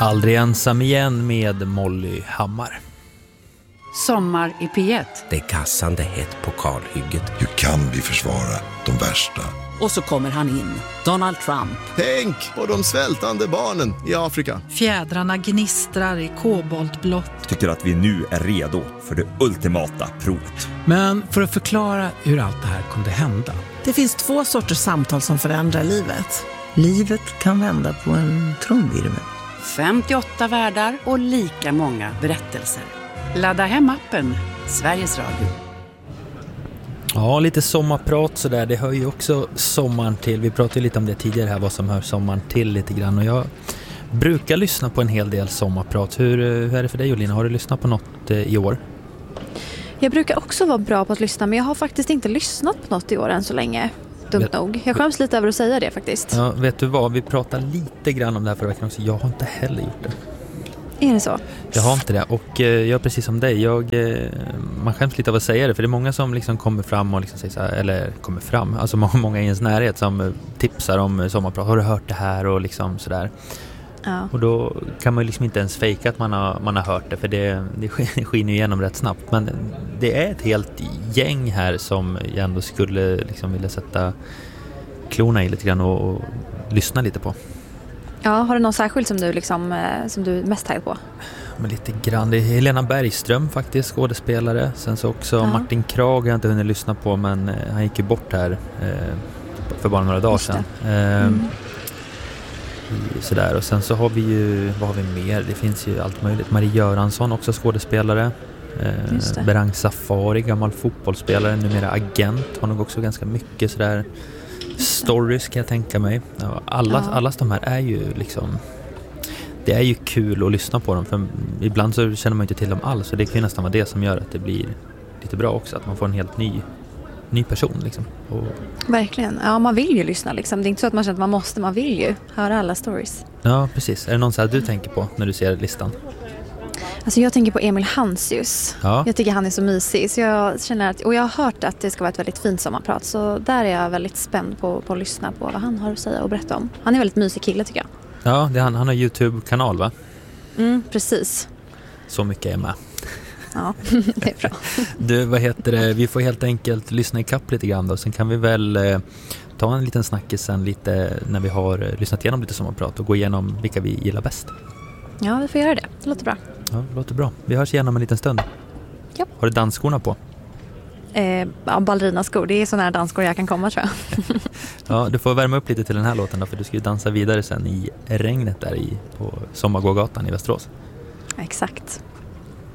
Aldrig ensam igen med Molly Hammar. Sommar i P1. Det är gassande hett på kalhygget. Hur kan vi försvara de värsta? Och så kommer han in, Donald Trump. Tänk på de svältande barnen i Afrika. Fjädrarna gnistrar i koboltblått. Tycker att vi nu är redo för det ultimata provet. Men för att förklara hur allt det här kunde hända. Det finns 2 sorters samtal som förändrar livet. Livet kan vända på en trumvirvel. 58 världar och lika många berättelser. Ladda hem appen, Sveriges Radio. Ja, lite sommarprat sådär, det hör ju också sommaren till. Vi pratade ju lite om det tidigare här, vad som hör sommaren till lite grann. Och jag brukar lyssna på en hel del sommarprat. Hur är det för dig, Jolina? Har du lyssnat på något i år? Jag brukar också vara bra på att lyssna, men jag har faktiskt inte lyssnat på något i år än så länge. Dumt nog. Jag skäms lite över att säga det faktiskt. Ja, vet du vad? Vi pratar lite grann om det här förra veckan också. Jag har inte heller gjort det. Är det så? Jag har inte det. Och jag är precis som dig. Man skäms lite av att säga det. För det är många som liksom kommer fram och liksom säger så här, eller kommer fram. Alltså många i ens närhet som tipsar om sommarprat. Har du hört det här? Och liksom sådär. Ja. Och då kan man ju liksom inte ens fejka att man har hört det. För det skiner ju igenom rätt snabbt. Men det är ett helt gäng här som jag ändå skulle liksom vilja sätta klorna i lite grann och lyssna lite på. Ja, har du någon särskild som du är mest taggad på? Men lite grann. Det är Helena Bergström faktiskt, skådespelare. Sen så också Martin Krag har jag inte hunnit lyssna på, men han gick ju bort här för bara några dagar sedan. Sådär. Och sen så har vi ju, vad har vi mer? Det finns ju allt möjligt. Marie Göransson, också skådespelare. Berang Safari, gammal fotbollsspelare, numera agent. Har nog också ganska mycket sådär stories, kan jag tänka mig. Alla de här är ju liksom, det är ju kul att lyssna på dem, för ibland så känner man inte till dem alls, så det kan ju nästan vara det som gör att det blir lite bra också, att man får en helt ny person liksom. Verkligen, ja, man vill ju lyssna liksom. Det är inte så att man känner att man måste, man vill ju höra alla stories. Ja, precis. Är det någon så här du tänker på när du ser listan? Alltså jag tänker på Emil Hansius. Ja. Jag tycker han är så mysig. Så jag känner att, och jag har hört att det ska vara ett väldigt fint sommarprat. Så där är jag väldigt spänd på att lyssna på vad han har att säga och berätta om. Han är väldigt mysig kille, tycker jag. Ja, det är han har YouTube-kanal, va? Precis. Så mycket är med. Ja, det är bra. Du, vad heter det? Vi får helt enkelt lyssna i kapp lite grann då. Sen kan vi väl ta en liten snackis sen lite när vi har lyssnat igenom lite sommarprat och gå igenom vilka vi gillar bäst. Ja, vi får göra det. Det låter bra. Ja, det låter bra. Vi hörs igen om en liten stund. Ja. Har du dansskorna på? Ballerinaskor. Det är sådana här dansskor jag kan komma, tror jag. Ja, du får värma upp lite till den här låten då, för du ska ju dansa vidare sen i regnet där på Sommargågatan i Västerås. Exakt.